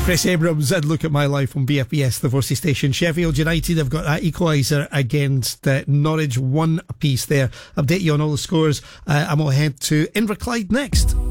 Chris Abrams and Look at My Life on BFBS, the Vorsey station. Sheffield United have got that equaliser against Norwich, 1 apiece there. Update you on all the scores and we'll head to Inverclyde next.